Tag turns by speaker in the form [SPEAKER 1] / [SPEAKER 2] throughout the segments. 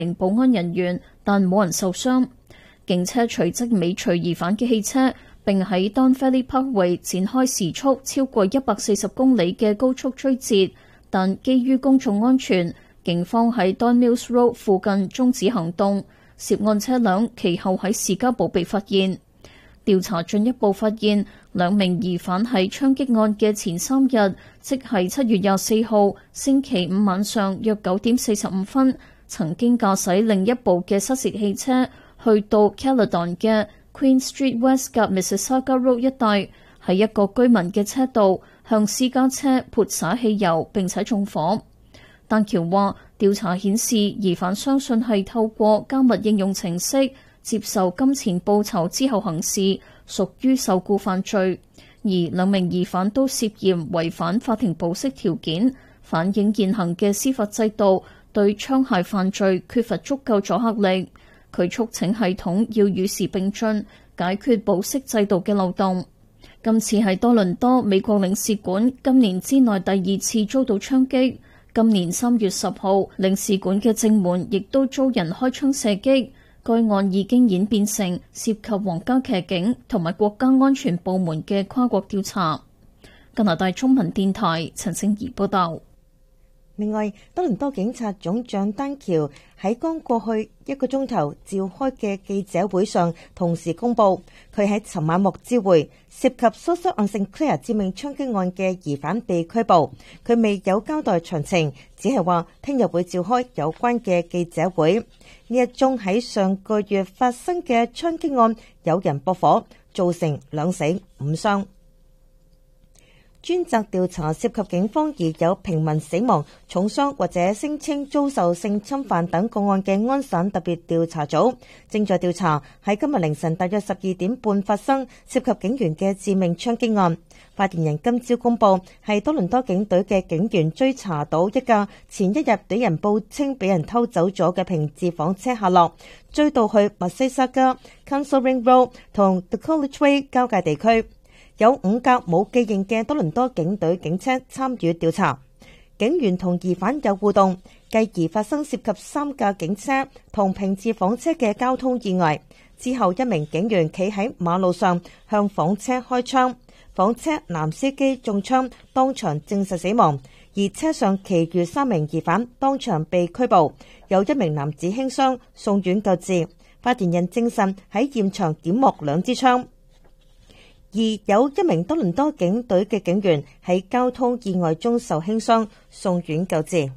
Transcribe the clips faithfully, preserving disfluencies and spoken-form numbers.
[SPEAKER 1] 名保安人員，但冇人受傷。警車隨即尾隨疑犯嘅汽車，並喺 Don Valley Parkway 展開時速超過一百四十公里嘅高速追截，但基於公眾安全，警方喺 Don Mills Road 附近終止行動。涉案車輛其後喺士嘉堡被發現。調查進一步發現，兩名疑犯喺槍擊案嘅前三日，即係七月廿四號星期五晚上約九點四十五分，曾經駕駛另一部嘅失竊汽車去到 Caledon 嘅 Queen Street West 夾 Mississauga Road 一帶，喺一個居民嘅車道向私家車潑灑汽油並且縱火。丹橋話，調查顯示疑犯相信係透過加密應用程式接受金錢報酬之後行事，屬於受僱犯罪。而兩名疑犯都涉嫌違反法庭保釋條件，反映現行嘅司法制度對槍械犯罪缺乏足夠阻嚇力。佢促請系統要與時並進，解決保釋制度嘅漏洞。今次係多倫多美國領事館今年之內第二次遭到槍擊。今年三月十號，領事館嘅正門亦都遭人開槍射擊。該案已經演變成涉及皇家騎警同埋國家安全部門嘅跨國調查。加拿大中文電台陳聖儀報道。
[SPEAKER 2] 另外，多倫多警察總長丹橋喺剛過去一個鐘頭召開嘅記者會上，同時公佈佢喺尋晚獲知會涉及 Sousa on Sinclair 致命槍擊案嘅疑犯被拘捕。佢未有交代詳情，只係話聽日會召開有關嘅記者會。呢一宗喺上個月發生嘅槍擊案，有人駁火，造成兩死五傷。專責調查涉及警方而有平民死亡、重傷或者聲稱遭受性侵犯等個案嘅安省特別調查組，正在調查喺今日凌晨大約十二點半發生涉及警員嘅致命槍擊案。發言人今朝公佈，係多倫多警隊嘅警員追查到一架前一日俾人報稱俾人偷走咗嘅平治房車下落，追到去密西沙加 Council Ring Road 同 The College Way 交界地區。有五架冇記認嘅多倫多警隊警車參與調查，警員同疑犯有互動，繼而發生涉及三架警車同平治房車嘅交通意外。之後一名警員企喺馬路上向房車開槍，房車男司機中槍，當場證實死亡，而車上其餘三名疑犯當場被拘捕，有一名男子輕傷送院救治。發言人證實喺現場檢獲兩支槍。而有一名多倫多警隊嘅警員喺交通意外中受輕傷，送院救治。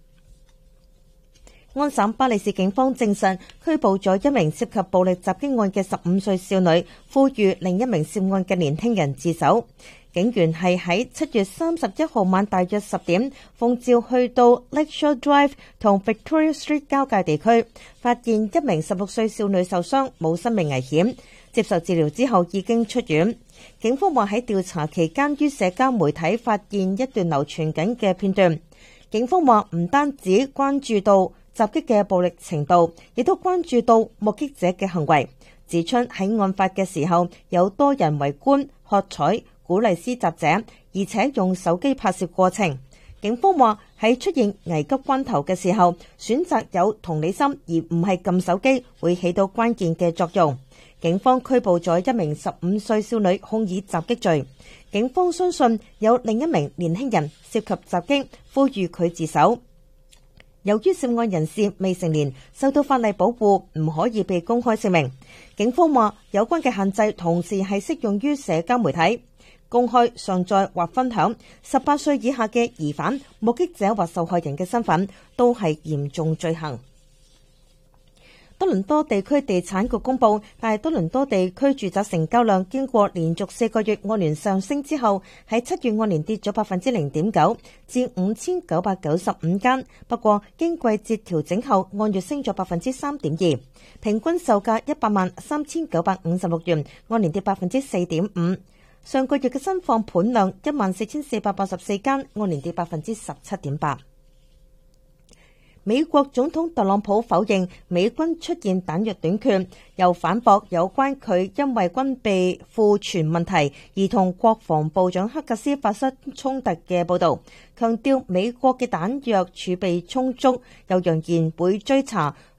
[SPEAKER 2] 安省巴利市警方證實拘捕咗一名涉及暴力襲擊案嘅十五歲少女，呼籲另一名涉案嘅年輕人自首。警員係喺七月三十一號晚大約十點，奉召去到 Lakeshore Drive 同 Victoria Street 交界地區，發現一名十六歲少女受傷，冇生命危險。接受治療之後已經出院。警方話喺調查期間於社交媒體發現一段流傳緊嘅片段。警方話唔單止關注到襲擊嘅暴力程度，亦都關注到目擊者嘅行為，指出喺案發嘅時候有多人圍觀、喝彩、鼓勵施襲者，而且用手機拍攝過程。警方話喺出現危急關頭嘅時候，選擇有同理心而唔係撳手機，會起到關鍵嘅作用。警方拘捕咗一名十五歲少女，控以襲擊罪。警方相信有另一名年輕人涉及襲擊，呼籲佢自首。由於涉案人士未成年，受到法例保護，唔可以被公開姓名。警方話有關嘅限制同時係適用於社交媒體。公開上載或分享十八歲以下嘅疑犯、目擊者或受害人嘅身份，都係嚴重罪行。多倫多地區地產局公佈，但係多倫多地區住宅成交量經過連續四個月按年上升之後，喺七月按年跌咗百分之零點九，至五千九百九十五間。不過經季節調整後，按月升咗百分之三點二，平均售價一百萬三千九百五十六元，按年跌百分之四點五。上個月嘅新放盤量一萬四千四百八十四間，按年跌百分之十七點八。 美國總統特朗普否認美軍出現彈藥短缺，又反駁有關佢因為軍備庫存問題而同國防部長赫格斯發生衝突嘅報導，強調美國嘅彈藥儲備充足，又揚言會追查